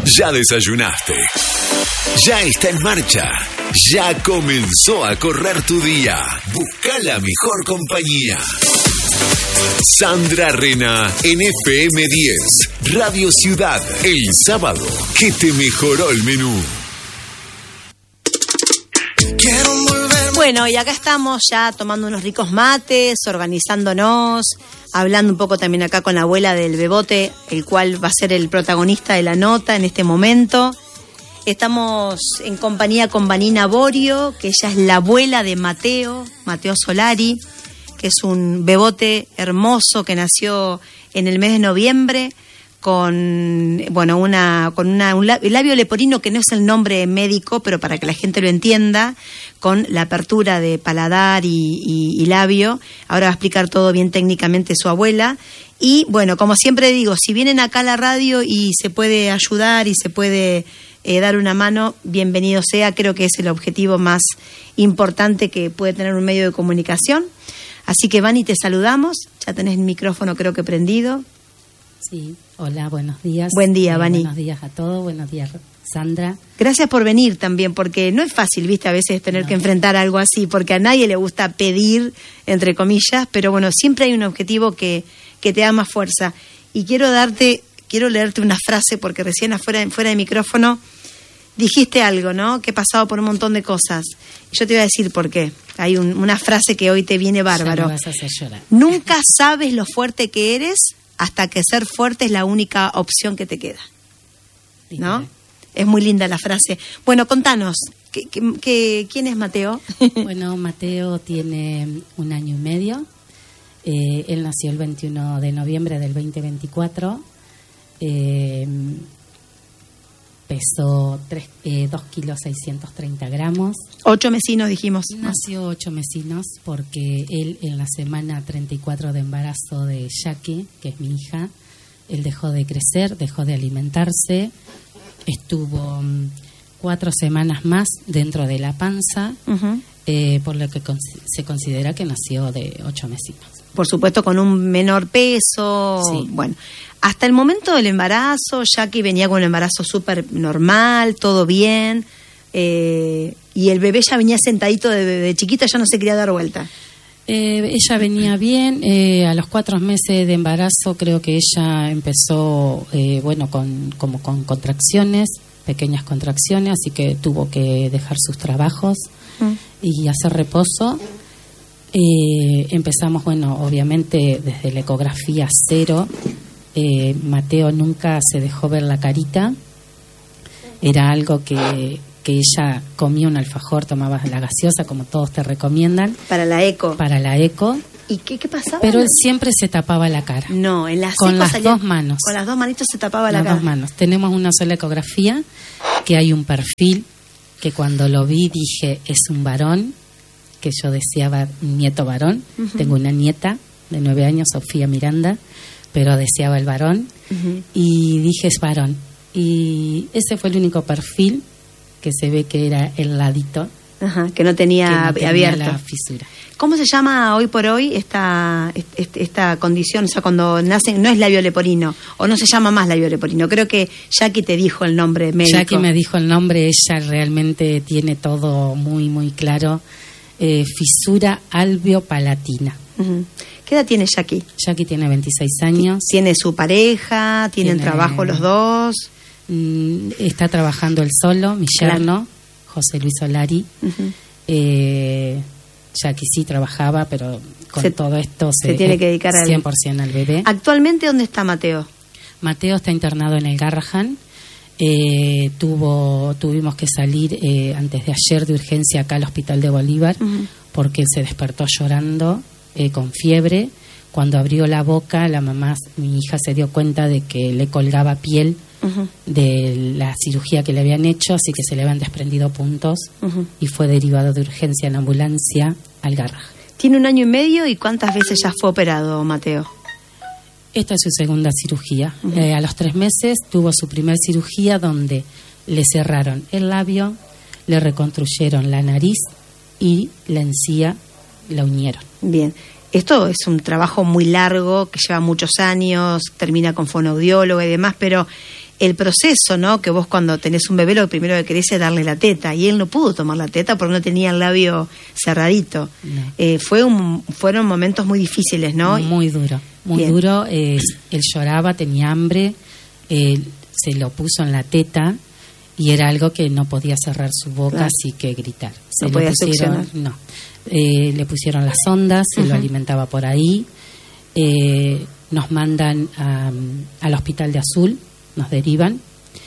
Ya desayunaste. Ya está en marcha. Ya comenzó a correr tu día. Busca la mejor compañía. Sandra Rena en FM 10, Radio Ciudad, el sábado que te mejoró el menú. Bueno, y acá estamos ya tomando unos ricos mates, organizándonos, hablando un poco también acá con la abuela del Bebote, el cual va a ser el protagonista de la nota en este momento. Estamos en compañía con Vanina Borio, que ella es la abuela de Mateo Solari, que es un bebote hermoso que nació en el mes de noviembre con un labio leporino, que no es el nombre médico, pero para que la gente lo entienda, con la apertura de paladar y labio. Ahora va a explicar todo bien técnicamente su abuela. Y bueno, como siempre digo, si vienen acá a la radio y se puede ayudar y se puede dar una mano, bienvenido sea. Creo que es el objetivo más importante que puede tener un medio de comunicación. Así que, Vani, te saludamos. Ya tenés el micrófono, creo que prendido. Sí, hola, buenos días. Buen día, Vani. Buenos días a todos, buenos días, Sandra. Gracias por venir también, porque no es fácil, viste, a veces tener que enfrentar algo así, porque a nadie le gusta pedir, entre comillas, pero bueno, siempre hay un objetivo que te da más fuerza. Y quiero leerte una frase, porque recién fuera de micrófono dijiste algo, ¿no? Que he pasado por un montón de cosas. Yo te voy a decir por qué. Hay una frase que hoy te viene bárbaro. Ya me vas a hacer llorar. Nunca sabes lo fuerte que eres hasta que ser fuerte es la única opción que te queda, ¿no? Es muy linda la frase. Bueno, contanos, ¿quién es Mateo? Bueno, Mateo tiene 1 año y medio. Él nació el 21 de noviembre del 2024. Pesó 2 kilos 630 gramos. 8 mesinos dijimos. Nació 8 mesinos porque él en la semana 34 de embarazo de Jackie, que es mi hija, él dejó de crecer, dejó de alimentarse, estuvo 4 semanas más dentro de la panza, por lo que se considera que nació de 8 mesinos. Por supuesto con un menor peso. Sí. Bueno, hasta el momento del embarazo, Jackie venía con un embarazo súper normal, todo bien, y el bebé ya venía sentadito de chiquita, ya no se quería dar vuelta. Ella venía bien, a los 4 meses de embarazo creo que ella empezó, con contracciones, pequeñas contracciones, así que tuvo que dejar sus trabajos y hacer reposo. Empezamos, obviamente desde la ecografía 0. Mateo nunca se dejó ver la carita. Era algo que ella comía un alfajor, tomaba la gaseosa, como todos te recomiendan. Para la eco. ¿Y qué pasaba? Pero él siempre se tapaba la cara. No, en la con las 2 manos. Con las 2 manitos se tapaba la cara. Las 2 manos. Tenemos una sola ecografía, que hay un perfil que cuando lo vi dije, es un varón, que yo deseaba un nieto varón. Tengo una nieta de 9 años, Sofía Miranda, pero deseaba el varón. Y dije, es varón. Y ese fue el único perfil que se ve que era el ladito. Que no tenía abierto. La fisura. ¿Cómo se llama hoy por hoy esta condición? O sea, cuando nacen, no es labio leporino, o no se llama más labio leporino. Creo que Jackie te dijo el nombre médico. Jackie me dijo el nombre, ella realmente tiene todo muy, muy claro. Fisura alveopalatina. ¿Qué edad tiene Jackie? Jackie tiene 26 años. ¿Tiene su pareja? ¿Tienen trabajo los dos? Está trabajando él solo, mi yerno, José Luis Solari. Jackie sí trabajaba, pero con todo esto se tiene que dedicar 100% al bebé. ¿Actualmente dónde está Mateo? Mateo está internado en el Garrahan. Tuvimos que salir antes de ayer de urgencia acá al Hospital de Bolívar, porque él se despertó llorando, con fiebre. Cuando abrió la boca, mi hija se dio cuenta de que le colgaba piel de la cirugía que le habían hecho, así que se le habían desprendido puntos y fue derivado de urgencia en ambulancia al Garrahan. Tiene 1 año y medio, ¿y cuántas veces ya fue operado, Mateo? Esta es su segunda cirugía. A los 3 meses tuvo su primer cirugía donde le cerraron el labio, le reconstruyeron la nariz y la encía la unieron. Bien. Esto es un trabajo muy largo, que lleva muchos años, termina con fonoaudiólogo y demás, pero el proceso, ¿no? Que vos cuando tenés un bebé lo primero que querés es darle la teta, y él no pudo tomar la teta porque no tenía el labio cerradito. No. Fueron momentos muy difíciles, ¿no? Muy duro, muy Bien. Duro. Él lloraba, tenía hambre, se lo puso en la teta y era algo que no podía cerrar su boca, claro. Así que gritar. No podía succionar. No. Le pusieron las sondas, se lo alimentaba por ahí. Nos mandan al Hospital de Azul, nos derivan,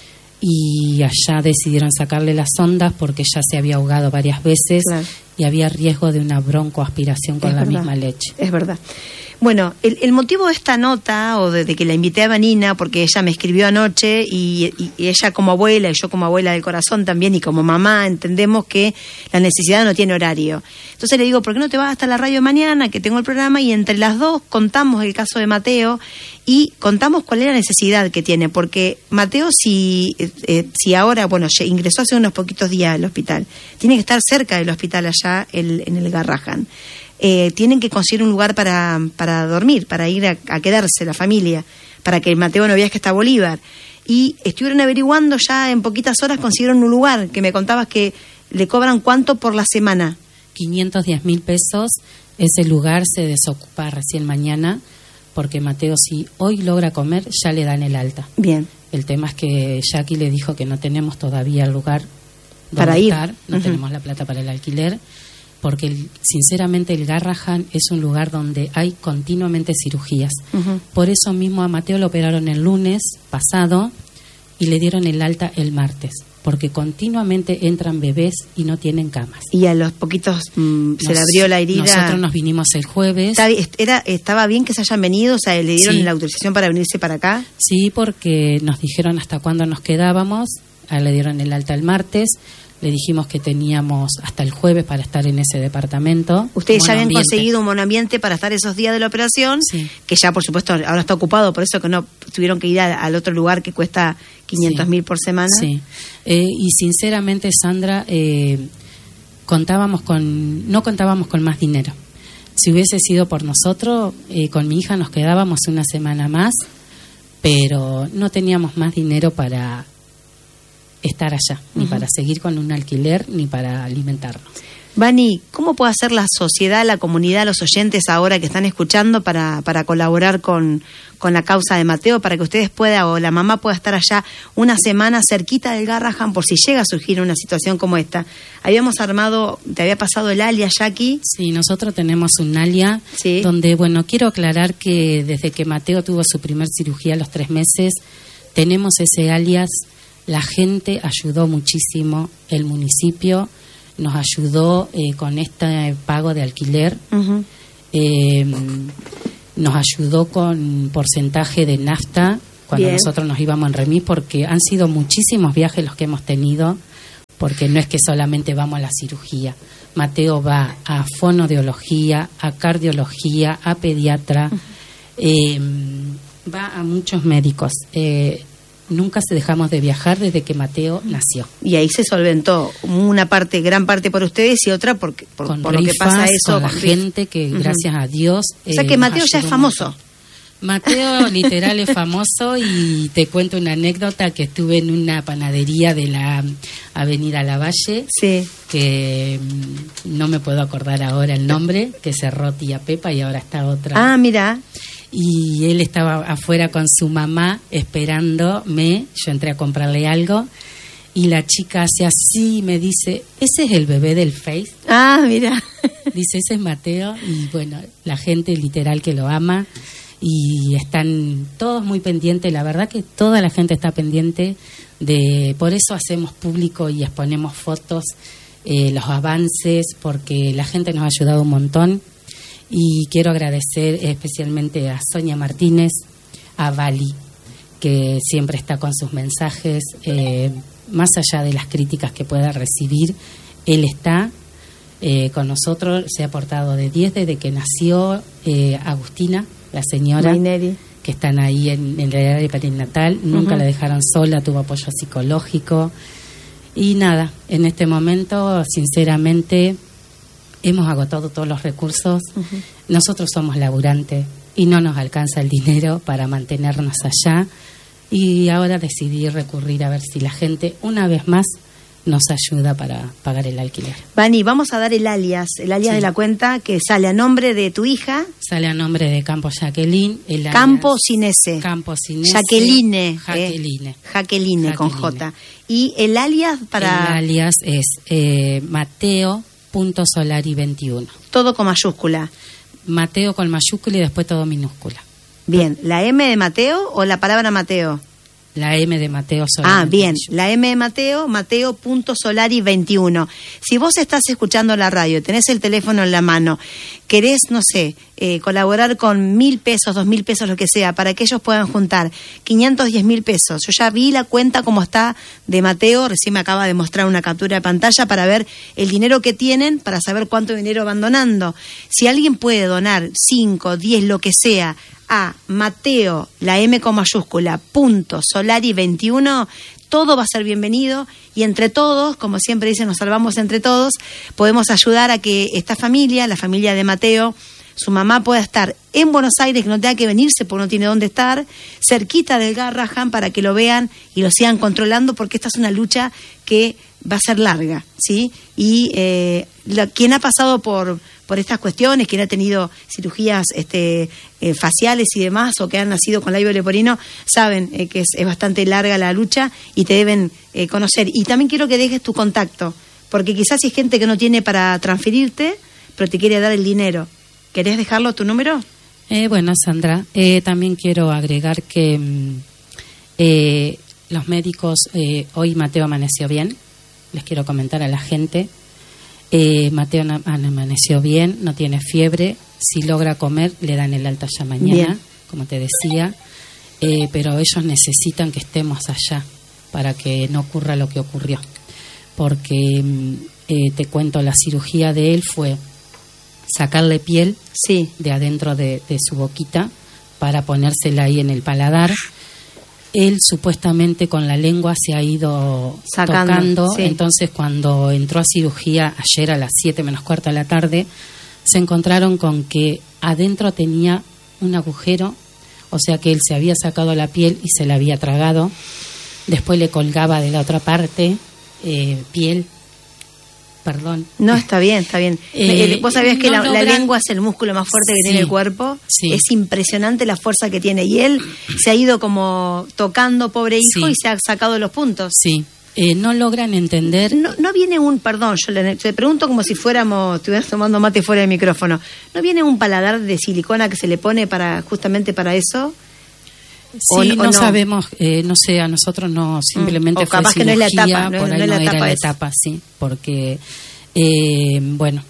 y allá decidieron sacarle las sondas porque ya se había ahogado varias veces, claro. Y había riesgo de una broncoaspiración con la misma leche. Es verdad. Bueno, el motivo de esta nota, o de que la invité a Vanina, porque ella me escribió anoche, y ella como abuela, y yo como abuela del corazón también, y como mamá, entendemos que la necesidad no tiene horario. Entonces le digo, ¿por qué no te vas hasta la radio mañana, que tengo el programa? Y entre las dos contamos el caso de Mateo, y contamos cuál es la necesidad que tiene, porque Mateo, si ahora, bueno, ingresó hace unos poquitos días al hospital, tiene que estar cerca del hospital allá en el Garrahan. Tienen que conseguir un lugar para dormir, para ir a quedarse la familia, para que Mateo no viaje hasta Bolívar. Y estuvieron averiguando, ya en poquitas horas consiguieron un lugar, que me contabas que le cobran ¿cuánto por la semana? 510.000 pesos. Ese lugar se desocupa recién mañana, porque Mateo, si hoy logra comer, ya le dan el alta. Bien. El tema es que Jackie le dijo que no tenemos todavía el lugar para ir. No tenemos la plata para el alquiler, porque sinceramente el Garrahan es un lugar donde hay continuamente cirugías. Por eso mismo a Mateo lo operaron el lunes pasado y le dieron el alta el martes, porque continuamente entran bebés y no tienen camas. Y a los poquitos se le abrió la herida. Nosotros nos vinimos el jueves. ¿Estaba bien que se hayan venido? O sea, ¿le dieron la autorización para venirse para acá? Sí, porque nos dijeron hasta cuándo nos quedábamos. Le dieron el alta el martes. Le dijimos que teníamos hasta el jueves para estar en ese departamento. Ustedes ya habían conseguido un monoambiente para estar esos días de la operación, sí. Que ya, por supuesto, ahora está ocupado, por eso que no tuvieron que ir al otro lugar que cuesta 500.000 por semana. Sí. Y sinceramente, Sandra, no contábamos con más dinero. Si hubiese sido por nosotros, con mi hija nos quedábamos una semana más, pero no teníamos más dinero para estar allá, ni para seguir con un alquiler, ni para alimentarnos. Vani, ¿cómo puede hacer la sociedad, la comunidad, los oyentes ahora que están escuchando para colaborar con la causa de Mateo, para que ustedes puedan, o la mamá pueda estar allá una semana cerquita del Garrahan por si llega a surgir una situación como esta? Habíamos armado, ¿te había pasado el alias, Jackie? Sí, nosotros tenemos un alias, sí. Donde, bueno, quiero aclarar que desde que Mateo tuvo su primer cirugía a los 3 meses, tenemos ese alias. La gente ayudó muchísimo, el municipio nos ayudó con este pago de alquiler, nos ayudó con porcentaje de nafta cuando Bien. Nosotros nos íbamos en remis, porque han sido muchísimos viajes los que hemos tenido, porque no es que solamente vamos a la cirugía. Mateo va a fonoaudiología, a cardiología, a pediatra, va a muchos médicos. Nunca dejamos de viajar desde que Mateo nació. Y ahí se solventó gran parte por ustedes y otra por lo que pasa eso. Con la gente que, gracias a Dios... O sea que Mateo ya es famoso. Mateo literal es famoso, y te cuento una anécdota, que estuve en una panadería de la Avenida Lavalle, sí. Que no me puedo acordar ahora el nombre, que cerró Tía Pepa y ahora está otra. Ah, mira. Y él estaba afuera con su mamá esperándome. Yo entré a comprarle algo y la chica hace así y me dice, ¿ese es el bebé del Face? Ah, mira. Dice, ese es Mateo. Y bueno, la gente literal que lo ama, y están todos muy pendientes. La verdad que toda la gente está pendiente por eso hacemos público y exponemos fotos, los avances, porque la gente nos ha ayudado un montón. Y quiero agradecer especialmente a Sonia Martínez, a Vali, que siempre está con sus mensajes, más allá de las críticas que pueda recibir, él está con nosotros, se ha portado de 10 desde que nació Agustina, la señora, Maineri, que están ahí en el área perinatal, nunca la dejaron sola, tuvo apoyo psicológico. Y nada, en este momento, sinceramente, hemos agotado todos los recursos. Nosotros somos laburantes y no nos alcanza el dinero para mantenernos allá. Y ahora decidí recurrir a ver si la gente, una vez más, nos ayuda para pagar el alquiler. Vani, vamos a dar el alias Sí. de la cuenta que sale a nombre de tu hija. Sale a nombre de Campos Jacqueline. El Campo sin S. Campos sin S. Jacqueline. Jacqueline con J. Y el alias para... El alias es Mateo.solari21. Todo con mayúscula. Mateo con mayúscula y después todo minúscula. Bien, ¿la M de Mateo o la palabra Mateo? La M de Mateo Solari. Bien, la M de Mateo, Mateo.solari21. Si vos estás escuchando la radio, tenés el teléfono en la mano, querés, no sé, colaborar con 1.000 pesos, 2.000 pesos, lo que sea, para que ellos puedan juntar 510.000 pesos. Yo ya vi la cuenta como está de Mateo, recién me acaba de mostrar una captura de pantalla para ver el dinero que tienen, para saber cuánto dinero van donando. Si alguien puede donar 5, 10, lo que sea, a Mateo, la M con mayúscula, .solari21, todo va a ser bienvenido y entre todos, como siempre dicen, nos salvamos entre todos, podemos ayudar a que esta familia, la familia de Mateo, su mamá pueda estar en Buenos Aires, que no tenga que venirse porque no tiene dónde estar, cerquita del Garrahan para que lo vean y lo sigan controlando, porque esta es una lucha que va a ser larga, ¿sí? Y quien ha pasado por estas cuestiones, quien ha tenido cirugías faciales y demás, o que han nacido con labio leporino, saben que es bastante larga la lucha y te deben conocer. Y también quiero que dejes tu contacto, porque quizás hay gente que no tiene para transferirte, pero te quiere dar el dinero. ¿Querés dejarlo tu número? Bueno, Sandra, también quiero agregar que los médicos, hoy Mateo amaneció bien, les quiero comentar a la gente. Mateo amaneció bien, no tiene fiebre, si logra comer le dan el alta ya mañana, bien, como te decía, pero ellos necesitan que estemos allá para que no ocurra lo que ocurrió, porque te cuento, la cirugía de él fue sacarle piel, sí, de adentro de su boquita para ponérsela ahí en el paladar. Él supuestamente con la lengua se ha ido tocando, sí. Entonces cuando entró a cirugía ayer a las 7:15 de la tarde, se encontraron con que adentro tenía un agujero, o sea que él se había sacado la piel y se la había tragado. Después le colgaba de la otra parte piel. Perdón. No, está bien, está bien. ¿Vos sabías que la lengua es el músculo más fuerte que tiene el cuerpo? Sí. Es impresionante la fuerza que tiene. Y él se ha ido como tocando, pobre hijo, y se ha sacado los puntos. Sí. No logran entender. No viene perdón, yo le pregunto como si estuvieras tomando mate fuera del micrófono. ¿No viene un paladar de silicona que se le pone justamente para eso? Sí, no sabemos, no sé, a nosotros no, simplemente fue capaz cirugía, que no es la etapa, por ahí no era la etapa, sí, porque, bueno,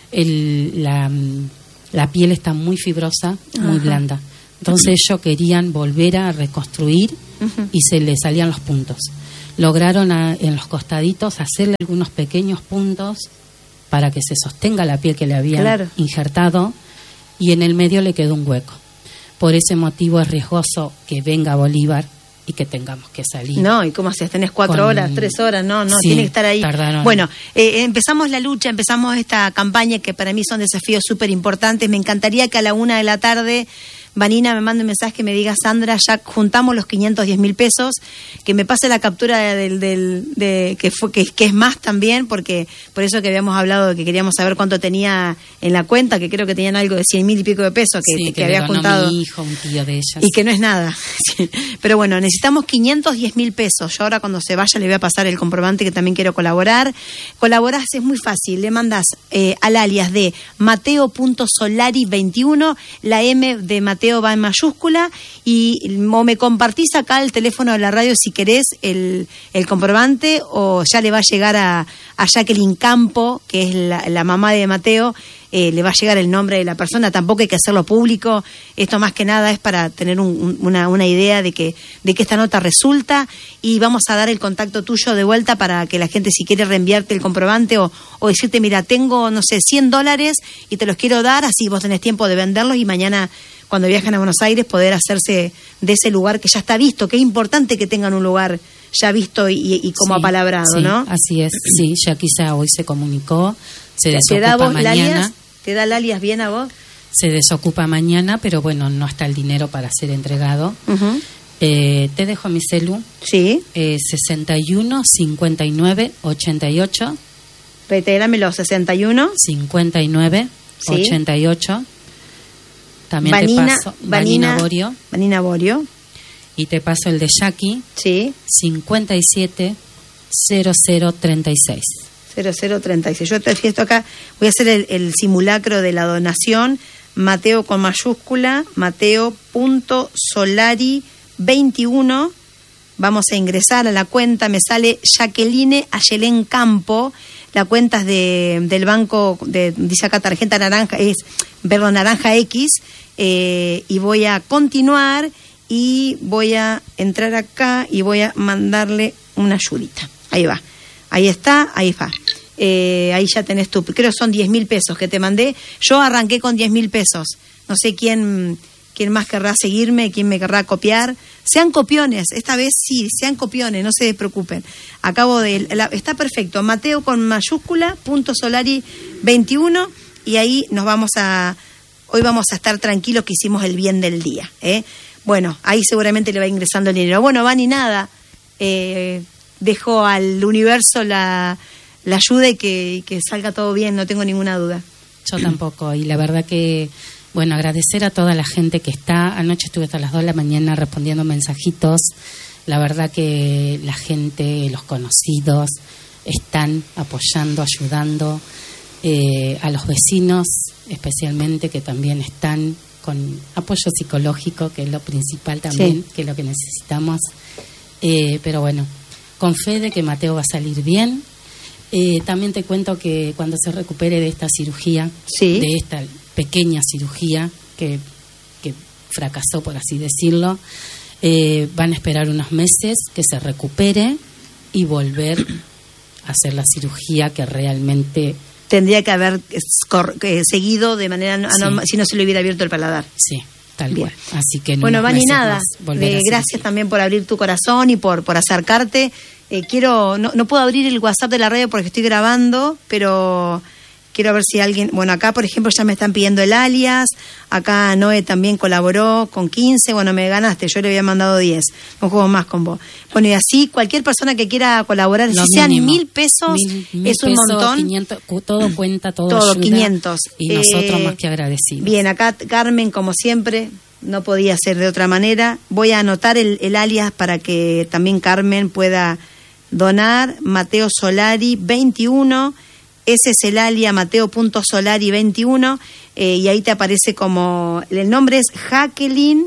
la piel está muy fibrosa, muy blanda, entonces ellos querían volver a reconstruir y se le salían los puntos. Lograron en los costaditos hacerle algunos pequeños puntos para que se sostenga la piel que le habían injertado, y en el medio le quedó un hueco. Por ese motivo es riesgoso que venga Bolívar y que tengamos que salir. No, ¿y cómo haces? ¿Tenés 4 horas, 3 horas? No, sí, tiene que estar ahí. Tardaron. Bueno, empezamos la lucha, empezamos esta campaña que para mí son desafíos súper importantes. Me encantaría que a la 1 de la tarde Vanina me mande un mensaje que me diga: Sandra, ya juntamos los 510.000 pesos, que me pase la captura que es más también, porque por eso que habíamos hablado de que queríamos saber cuánto tenía en la cuenta, que creo que tenían algo de 100.000 y pico de pesos que había juntado. Mi hijo, un tío de ellas. Y que no es nada. Sí. Pero bueno, necesitamos 510.000 pesos. Yo ahora cuando se vaya le voy a pasar el comprobante, que también quiero colaborar. Colaborás, es muy fácil, le mandás al alias de Mateo.solari21, la M de Mateo va en mayúscula, o me compartís acá el teléfono de la radio si querés el comprobante, o ya le va a llegar a Jacqueline Campo, que es la mamá de Mateo, le va a llegar el nombre de la persona. Tampoco hay que hacerlo público, esto más que nada es para tener una idea de que esta nota resulta, y vamos a dar el contacto tuyo de vuelta para que la gente, si quiere reenviarte el comprobante o decirte: mira, tengo, no sé, $100 y te los quiero dar, así vos tenés tiempo de venderlos y mañana, cuando viajan a Buenos Aires, poder hacerse de ese lugar que ya está visto, que es importante que tengan un lugar ya visto y como apalabrado, sí, ¿no? Así es, sí, ya quizá hoy se comunicó, se desocupa mañana. ¿Te da el alias bien a vos? Se desocupa mañana, pero bueno, no está el dinero para ser entregado. Te dejo mi celu. Sí. 61 59 88. Reiterámelo, 61 59 Sí. 88. También Vanina, te paso Vanina Borio. Vanina Borio. Y te paso el de Jackie. Sí. 57 0036. 0036. Yo te fiesto acá, voy a hacer el simulacro de la donación. Mateo con mayúscula, Mateo.solari21. Vamos a ingresar a la cuenta, me sale Jacqueline Ayelén Campo. La cuenta es del banco, dice acá tarjeta naranja, naranja X. Y voy a continuar y voy a entrar acá y voy a mandarle una ayudita. Ahí va. Ahí está, ahí va. Ahí ya tenés tú, creo que son 10.000 pesos que te mandé. Yo arranqué con 10.000 pesos. No sé quién más querrá seguirme, quién me querrá copiar. Sean copiones, esta vez sí, sean copiones, no se preocupen. Está perfecto, Mateo con mayúscula, .solari21, y ahí hoy vamos a estar tranquilos que hicimos el bien del día. Bueno, ahí seguramente le va ingresando el dinero. Bueno, Vani, nada, dejo al universo la ayuda y que salga todo bien, no tengo ninguna duda. Yo tampoco, y la verdad que, bueno, agradecer a toda la gente que está. Anoche estuve hasta las 2 de la mañana respondiendo mensajitos. La verdad que la gente, los conocidos, están apoyando, ayudando, a los vecinos especialmente, que también están con apoyo psicológico, que es lo principal también, que es lo que necesitamos. Pero bueno, con fe de que Mateo va a salir bien. También te cuento que cuando se recupere de esta cirugía, de esta pequeña cirugía que fracasó, por así decirlo, van a esperar unos meses que se recupere y volver a hacer la cirugía que realmente tendría que haber seguido de manera anormal, si no se le hubiera abierto el paladar. Sí, tal cual. Así que bueno, Vani, nada, gracias también por abrir tu corazón y por acercarte. No puedo abrir el WhatsApp de la radio porque estoy grabando, pero quiero ver si alguien... Bueno, acá, por ejemplo, ya me están pidiendo el alias. Acá Noé también colaboró con 15. Bueno, me ganaste, yo le había mandado 10. No juego más con vos. Bueno, y así, cualquier persona que quiera colaborar, si sean 1.000 pesos, es un montón. 500, todo cuenta, todo ayuda, 500. Y nosotros más que agradecidos. Bien, acá Carmen, como siempre, no podía ser de otra manera. Voy a anotar el alias para que también Carmen pueda donar. Mateo Solari 21, ese es el alias, Mateo.solari21, y ahí te aparece como, el nombre es Jacqueline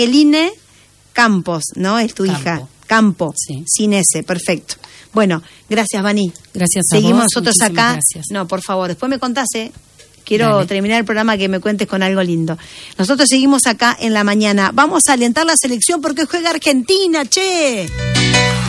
Campos, ¿no? Es tu hija, Campo, sí. Sin ese, perfecto. Bueno, gracias, Vani. Gracias a Seguimos vos, nosotros acá. Gracias. No, por favor, después me contás, Quiero Dale. terminar el programa que me cuentes con algo lindo. Nosotros seguimos acá en la mañana. Vamos a alentar la selección porque juega Argentina, che.